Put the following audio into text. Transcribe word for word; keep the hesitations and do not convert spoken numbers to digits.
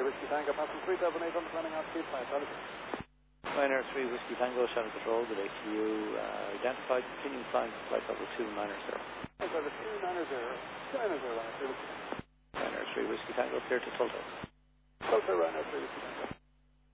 Whiskey Tango, passing three seven eight on the Fleming Street, flight altitude. Ryanair three Whiskey Tango, Shannon Patrol, good day to you. Uh, identified, continuing flying flight level two niner zero. Flight level two niner zero, two niner zero, Ryanair three Whiskey Tango. Ryanair three Whiskey Tango, clear to Tulto. Tulto, Ryanair three Whiskey Tango.